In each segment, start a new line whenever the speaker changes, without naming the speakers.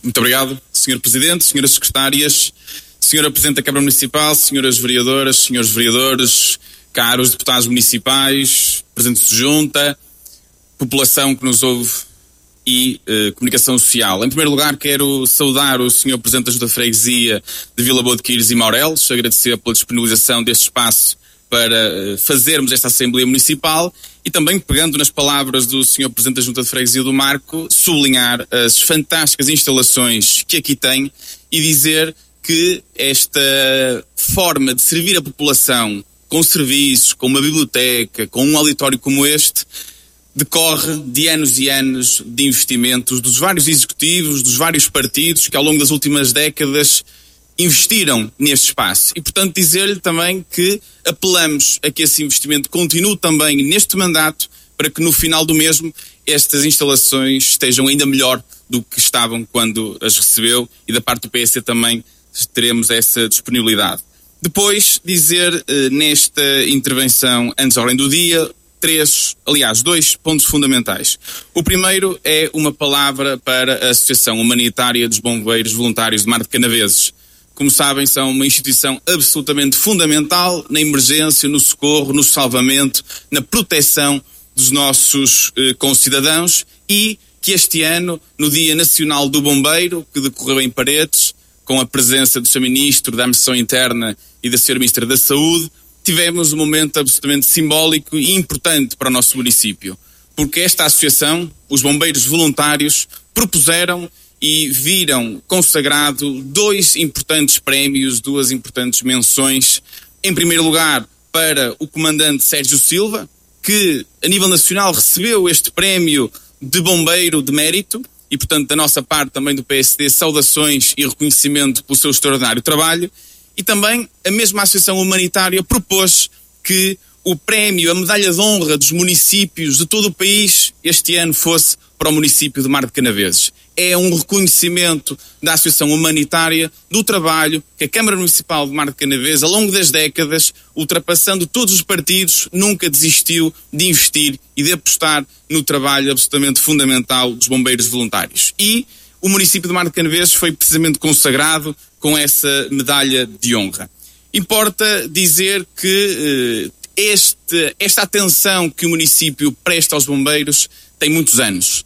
Muito obrigado, Sr. Presidente, Sras. Secretárias, Sra. Presidente da Câmara Municipal, Sras. Vereadoras, Srs. Vereadores, caros deputados municipais, Presidentes de Junta, população que nos ouve e comunicação social. Em primeiro lugar, quero saudar o Sr. Presidente da Junta de Freguesia de Vila Boa de Quires e Maurelos, agradecer pela disponibilização deste espaço para fazermos esta Assembleia Municipal e também, pegando nas palavras do Sr. Presidente da Junta de Freguesia do Marco, sublinhar as fantásticas instalações que aqui tem e dizer que esta forma de servir a população com serviços, com uma biblioteca, com um auditório como este, decorre de anos e anos de investimentos dos vários executivos, dos vários partidos que ao longo das últimas décadas investiram neste espaço. E, portanto, dizer-lhe também que apelamos a que esse investimento continue também neste mandato para que no final do mesmo estas instalações estejam ainda melhor do que estavam quando as recebeu e da parte do PSD também teremos essa disponibilidade. Depois, dizer nesta intervenção, antes da ordem do dia, dois pontos fundamentais. O primeiro é uma palavra para a Associação Humanitária dos Bombeiros Voluntários de Mar de Canaveses. Como sabem, são uma instituição absolutamente fundamental na emergência, no socorro, no salvamento, na proteção dos nossos concidadãos e que este ano, no Dia Nacional do Bombeiro, que decorreu em Paredes, com a presença do Sr. Ministro da Administração Interna e da Sra. Ministra da Saúde, tivemos um momento absolutamente simbólico e importante para o nosso município, porque esta associação, os bombeiros voluntários, propuseram e viram consagrado dois importantes prémios, duas importantes menções. Em primeiro lugar, para o comandante Sérgio Silva, que a nível nacional recebeu este prémio de bombeiro de mérito, e portanto da nossa parte também do PSD, saudações e reconhecimento pelo seu extraordinário trabalho. E também a mesma Associação Humanitária propôs que o prémio, a medalha de honra dos municípios de todo o país, este ano fosse para o município de Mar de Canaveses. É um reconhecimento da Associação Humanitária do trabalho que a Câmara Municipal de Mar de Canaveses, ao longo das décadas, ultrapassando todos os partidos, nunca desistiu de investir e de apostar no trabalho absolutamente fundamental dos bombeiros voluntários. E o município de Mar de Canaveses foi precisamente consagrado com essa medalha de honra. Importa dizer que esta atenção que o município presta aos bombeiros tem muitos anos.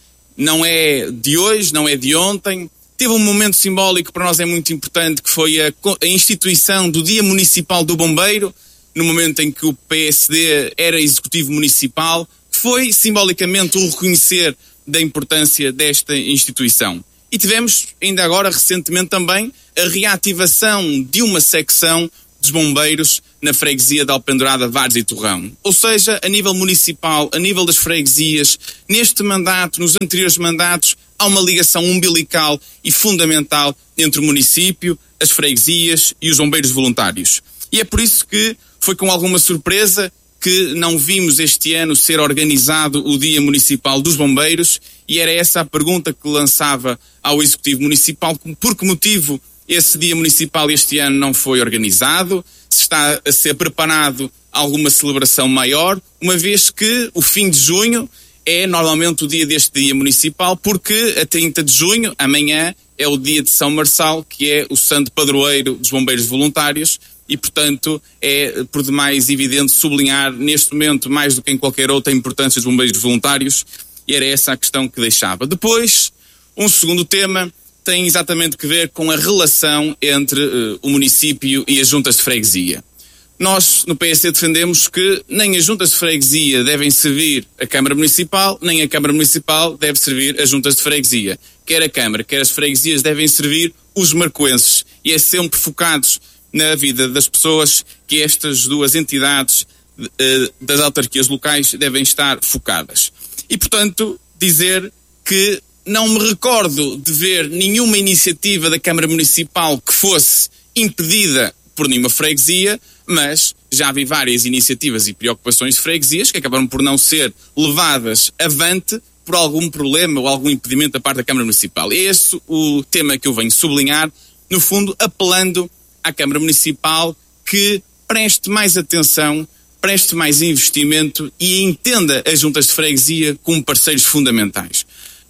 Não é de hoje, não é de ontem. Teve um momento simbólico que para nós é muito importante, que foi a instituição do Dia Municipal do Bombeiro, no momento em que o PSD era executivo municipal, que foi simbolicamente o reconhecer da importância desta instituição. E tivemos, ainda agora, recentemente também, a reativação de uma secção dos bombeiros na freguesia de Alpendurada, Vares e Torrão. Ou seja, a nível municipal, a nível das freguesias, neste mandato, nos anteriores mandatos, há uma ligação umbilical e fundamental entre o município, as freguesias e os bombeiros voluntários. E é por isso que foi com alguma surpresa que não vimos este ano ser organizado o Dia Municipal dos Bombeiros, e era essa a pergunta que lançava ao Executivo Municipal: por que motivo esse Dia Municipal este ano não foi organizado? Se está a ser preparado alguma celebração maior, uma vez que o fim de junho é normalmente o dia deste Dia Municipal, porque a 30 de junho, amanhã, é o dia de São Marçal, que é o santo padroeiro dos bombeiros voluntários, e portanto é por demais evidente sublinhar neste momento, mais do que em qualquer outra, a importância dos bombeiros voluntários, e era essa a questão que deixava. Depois, um segundo tema tem exatamente que ver com a relação entre o município e as juntas de freguesia. Nós, no PSD, defendemos que nem as juntas de freguesia devem servir a Câmara Municipal, nem a Câmara Municipal deve servir as juntas de freguesia. Quer a Câmara, quer as freguesias devem servir os marcoenses, e é sempre focados na vida das pessoas que estas duas entidades das autarquias locais devem estar focadas. E, portanto, dizer que não me recordo de ver nenhuma iniciativa da Câmara Municipal que fosse impedida por nenhuma freguesia, mas já vi várias iniciativas e preocupações de freguesias que acabaram por não ser levadas avante por algum problema ou algum impedimento da parte da Câmara Municipal. É esse o tema que eu venho sublinhar, no fundo apelando à Câmara Municipal que preste mais atenção, preste mais investimento e entenda as juntas de freguesia como parceiros fundamentais.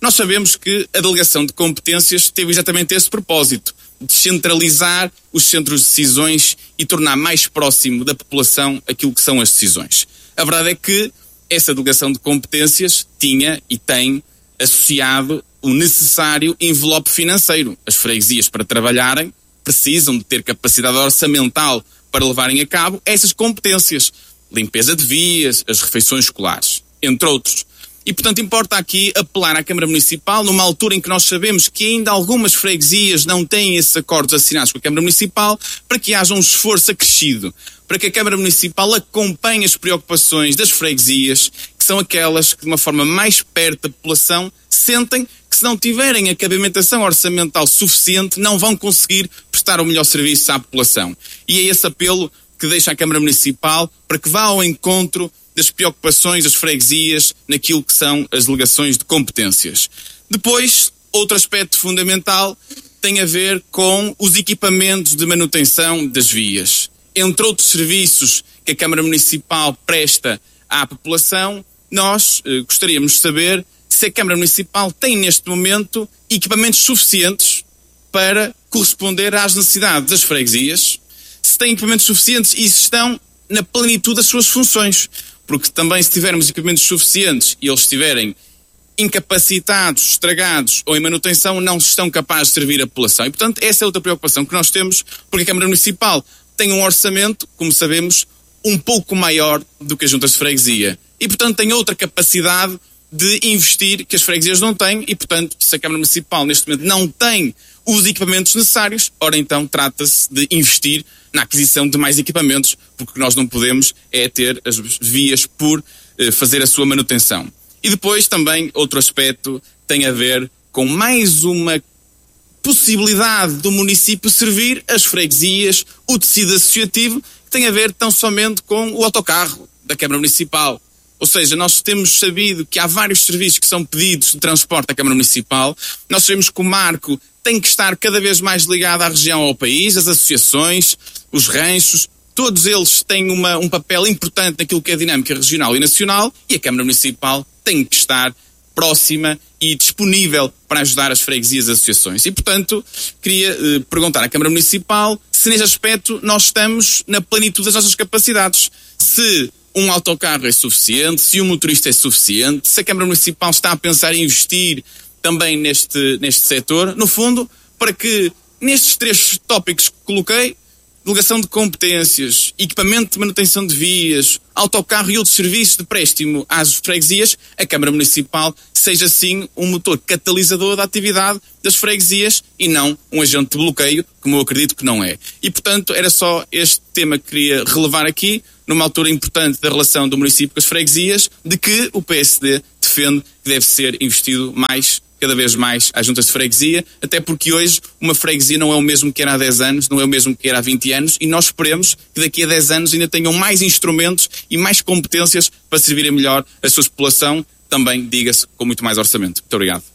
Nós sabemos que a delegação de competências teve exatamente esse propósito, descentralizar os centros de decisões e tornar mais próximo da população aquilo que são as decisões. A verdade é que essa delegação de competências tinha e tem associado o necessário envelope financeiro. As freguesias, para trabalharem, precisam de ter capacidade orçamental para levarem a cabo essas competências. Limpeza de vias, as refeições escolares, entre outros. E, portanto, importa aqui apelar à Câmara Municipal, numa altura em que nós sabemos que ainda algumas freguesias não têm esses acordos assinados com a Câmara Municipal, para que haja um esforço acrescido, para que a Câmara Municipal acompanhe as preocupações das freguesias, que são aquelas que, de uma forma mais perto da população, sentem que, se não tiverem a cabimentação orçamental suficiente, não vão conseguir prestar o melhor serviço à população. E é esse apelo que deixa a Câmara Municipal para que vá ao encontro das preocupações das freguesias naquilo que são as delegações de competências. Depois, outro aspecto fundamental tem a ver com os equipamentos de manutenção das vias. Entre outros serviços que a Câmara Municipal presta à população, nós gostaríamos de saber se a Câmara Municipal tem neste momento equipamentos suficientes para corresponder às necessidades das freguesias, se têm equipamentos suficientes e se estão na plenitude das suas funções. Porque também, se tivermos equipamentos suficientes e eles estiverem incapacitados, estragados ou em manutenção, não estão capazes de servir a população. E, portanto, essa é outra preocupação que nós temos, porque a Câmara Municipal tem um orçamento, como sabemos, um pouco maior do que as juntas de freguesia. E, portanto, tem outra capacidade de investir que as freguesias não têm e, portanto, se a Câmara Municipal neste momento não tem os equipamentos necessários, ora então trata-se de investir na aquisição de mais equipamentos, porque o que nós não podemos é ter as vias por fazer a sua manutenção. E depois também outro aspecto tem a ver com mais uma possibilidade do município servir as freguesias, o tecido associativo, que tem a ver tão somente com o autocarro da Câmara Municipal. Ou seja, nós temos sabido que há vários serviços que são pedidos de transporte à Câmara Municipal. Nós sabemos que o marco tem que estar cada vez mais ligado à região, ao país, as associações, os ranchos, todos eles têm um papel importante naquilo que é a dinâmica regional e nacional, e a Câmara Municipal tem que estar próxima e disponível para ajudar as freguesias e as associações. E, portanto, queria perguntar à Câmara Municipal se neste aspecto nós estamos na plenitude das nossas capacidades. Se um autocarro é suficiente, se um motorista é suficiente, se a Câmara Municipal está a pensar em investir também neste setor, no fundo, para que nestes 3 tópicos que coloquei, delegação de competências, equipamento de manutenção de vias, autocarro e outros serviços de empréstimo às freguesias, a Câmara Municipal seja sim um motor catalisador da atividade das freguesias e não um agente de bloqueio, como eu acredito que não é. E, portanto, era só este tema que queria relevar aqui, numa altura importante da relação do município com as freguesias, de que o PSD defende que deve ser investido cada vez mais às juntas de freguesia, até porque hoje uma freguesia não é o mesmo que era há 10 anos, não é o mesmo que era há 20 anos, e nós esperemos que daqui a 10 anos ainda tenham mais instrumentos e mais competências para servirem melhor a sua população, também, diga-se, com muito mais orçamento. Muito obrigado.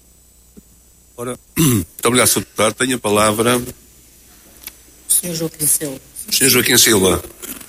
Ora, muito obrigado, Sr. Deputado. Tenho a palavra
Sr. Joaquim Silva.
Sr. Joaquim Silva.